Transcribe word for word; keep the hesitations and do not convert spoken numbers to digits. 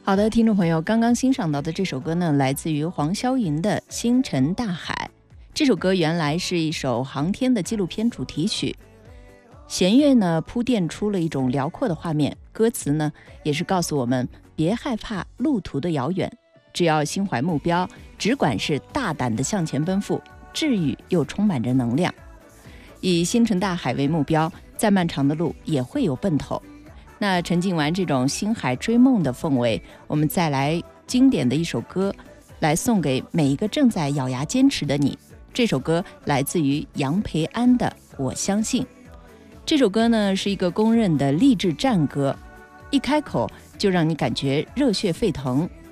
好的，听众朋友，刚刚欣赏到的这首歌呢，来自于黄霄云的《星辰大海》。这首歌原来是一首航天的纪录片主题曲，弦乐呢铺垫出了一种辽阔的画面，歌词呢也是告诉我们别害怕路途的遥远，只要心怀目标，只管是大胆的向前奔赴，治愈又充满着能量。以星辰大海为目标，再漫长的路也会有奔头。那沉浸完这种星海追梦的氛围，我们再来经典的一首歌，来送给每一个正在咬牙坚持的你。这首歌来自于杨培安的《我相信》。这首歌呢是一个公认的励志战歌，一开口就让你感觉热血沸腾。